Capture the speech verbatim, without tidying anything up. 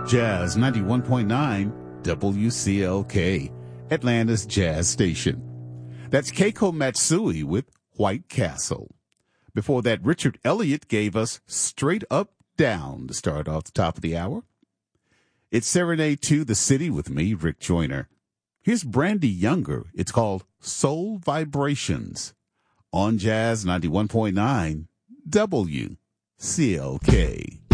Jazz ninety-one point nine W C L K, Atlanta's jazz station. That's Keiko Matsui with White Castle. Before that, Richard Elliott gave us Straight Up Down to start off the top of the hour. It's Serenade to the City with me, Rick Joyner. Here's Brandy Younger. It's called Soul Vibrations on Jazz ninety-one point nine W C L K.